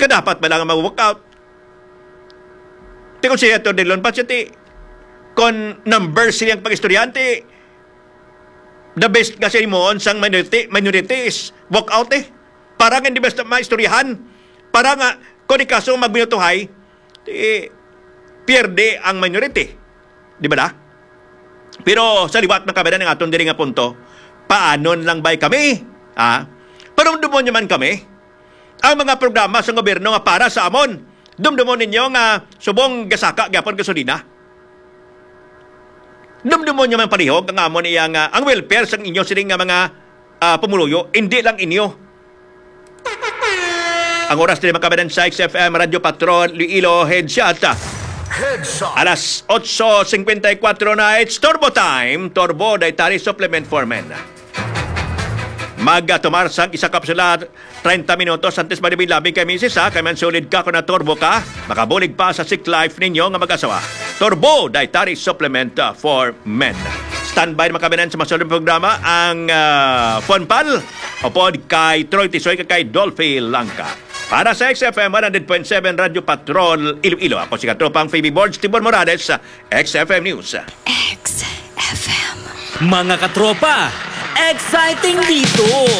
Kadapat ba lang mag-walk out? Ti kung siya ito nilon pa siya ti kung numbers siyang pag-estudyante, the best kasi mo sang minorities walk out para nga hindi basta maistoryahan, para nga kung ikaso magbinutuhay pierde ang minority, di ba na? Pero sa liwat ng kabayan ng atong diri nga punto, paano lang ba kami panumdumon naman kami ang mga programa sa gobyerno nga para sa amon, dumdumon ninyo nga subong gasaka gyapon gasolina. Dumdumon nyo man palihog ang amon iya nga ang welfare sang inyo siling nga mga pumuluyo, hindi lang inyo. Ang oras din makabadan sa XFM Radio Patrol Iloilo Headshot. Alas 8:54 na, it's Turbo Time. Turbo Dietary Supplement for Men. Mag-tumar sang isa kapsula 30 minutos antes malibig-labing kay misis kay man solid ka kung na turbo ka, makabulig pa sa sick life ninyo nga mag-asawa. Turbo Dietary Supplement for Men. Standby na makabinan sa masulong programa ang Fun Pal o pod kay Troy Tisoy kay Dolphy Langka. Para sa XFM 100.7 Radio Patrol Iloilo, ako si Katropang Phoebe Boards Tibor Morales sa XFM News. XFM. Mga katropa, exciting dito!